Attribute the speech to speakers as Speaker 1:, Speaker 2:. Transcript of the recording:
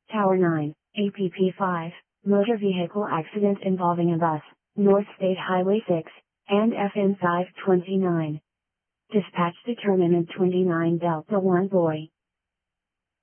Speaker 1: Tower 9, APP 5, motor vehicle accident involving a bus, North State Highway 6, and FN 529. Dispatch determinant 29 Delta 1 Boy.